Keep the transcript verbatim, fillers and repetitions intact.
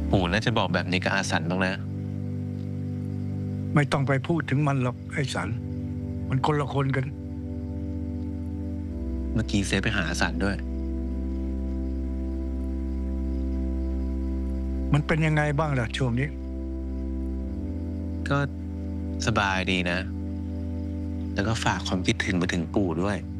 ปู่น่าจะบอกแบบนี้กับอาสันบ้างนะไม่ต้องไปพูดถึงมันหรอกไอ้สันมันคนละคนกันเมื่อกี้เซฟไปหาอาสันด้วยมันเป็นยังไงบ้างล่ะช่วงนี้ก็สบายดีนะ แล้วก็ฝากความคิดถึงมาถึงปู่ด้วย